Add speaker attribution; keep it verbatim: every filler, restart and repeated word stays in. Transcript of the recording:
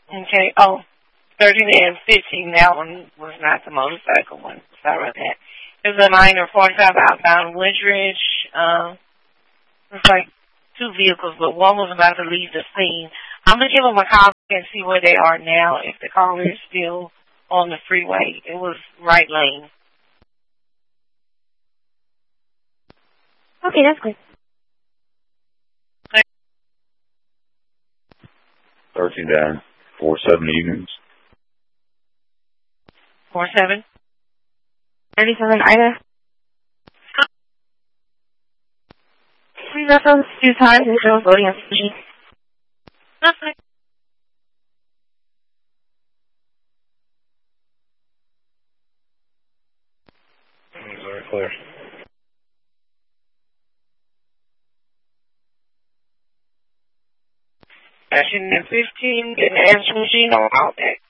Speaker 1: Okay. Oh, thirteen and fifteen. That one was not the motorcycle one. Sorry about that. There's a minor forty-five outbound Woodridge. Um, it's like two vehicles, but one was about to leave the scene. I'm going to give them a call and see where they are now, if the car is still on the freeway. It was right lane.
Speaker 2: Okay, that's good.
Speaker 3: thirteen down, four seven evenings.
Speaker 1: four seven?
Speaker 2: thirty-seven Ida. Please reference two times and show voting information.
Speaker 1: Nothing.
Speaker 3: Very clear.
Speaker 1: Action fifteen, get an answer machine on all that.